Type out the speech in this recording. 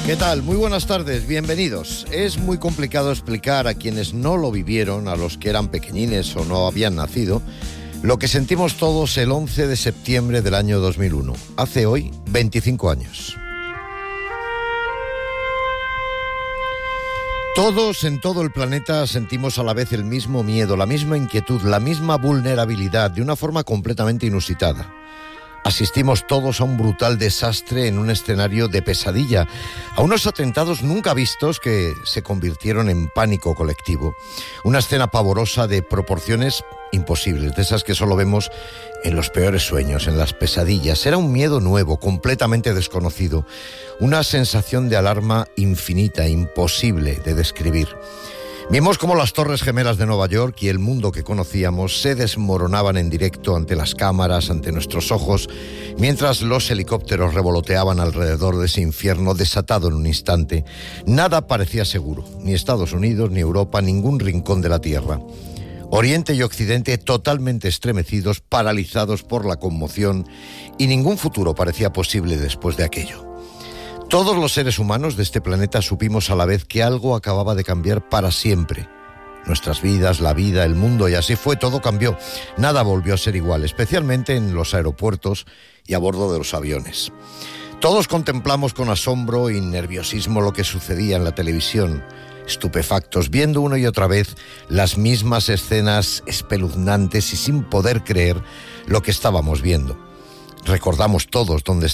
¿Qué tal? Muy buenas tardes, bienvenidos. Es muy complicado explicar a quienes no lo vivieron, a los que eran pequeñines o no habían nacido, lo que sentimos todos el 11 de septiembre del año 2001. Hace hoy 25 años. Todos en todo el planeta sentimos a la vez el mismo miedo, la misma inquietud, la misma vulnerabilidad, de una forma completamente inusitada. Asistimos todos a un brutal desastre en un escenario de pesadilla, a unos atentados nunca vistos que se convirtieron en pánico colectivo. Una escena pavorosa de proporciones imposibles, de esas que solo vemos en los peores sueños, en las pesadillas. Era un miedo nuevo, completamente desconocido, una sensación de alarma infinita, imposible de describir. Vimos cómo las Torres Gemelas de Nueva York y el mundo que conocíamos se desmoronaban en directo ante las cámaras, ante nuestros ojos, mientras los helicópteros revoloteaban alrededor de ese infierno desatado en un instante. Nada parecía seguro, ni Estados Unidos, ni Europa, ningún rincón de la Tierra. Oriente y Occidente totalmente estremecidos, paralizados por la conmoción, y ningún futuro parecía posible después de aquello. Todos los seres humanos de este planeta supimos a la vez que algo acababa de cambiar para siempre. Nuestras vidas, la vida, el mundo, y así fue, todo cambió. Nada volvió a ser igual, especialmente en los aeropuertos y a bordo de los aviones. Todos contemplamos con asombro y nerviosismo lo que sucedía en la televisión, estupefactos, viendo una y otra vez las mismas escenas espeluznantes y sin poder creer lo que estábamos viendo. Recordamos todos dónde